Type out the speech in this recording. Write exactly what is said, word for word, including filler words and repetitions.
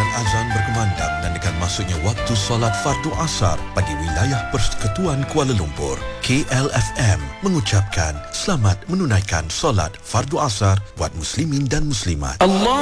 azan berkumandang dan dengan masuknya waktu solat fardu asar bagi wilayah Persekutuan Kuala Lumpur, K L F M mengucapkan selamat menunaikan solat fardu asar buat muslimin dan muslimat. Allah